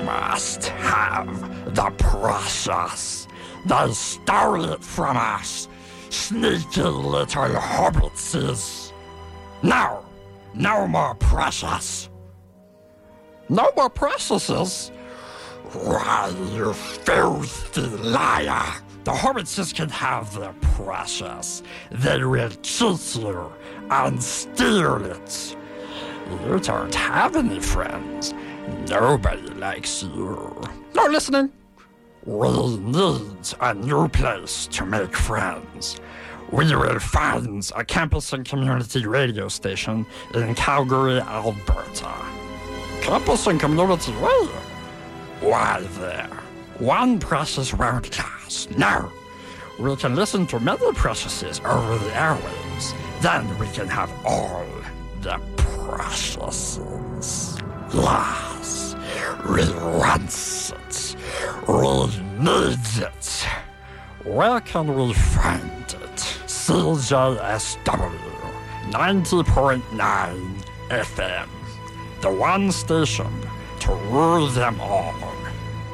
must have the precious. They stole it from us, sneaky little hobbitses. No, no more precious. No more preciouses? Why, you filthy liar! The hobbitses can have their precious. They will cheat you and steal it. You don't have any friends. Nobody likes you. No listening. We need a new place to make friends. We will find a campus and community radio station in Calgary, Alberta. Campus and community radio? Why there? One precious won't last. No. We can listen to many preciouses over the airwaves. Then we can have all the preciouses. Yes. We want it. We need it. Where can we find it? CJSW 90.9 FM. The one station to rule them all.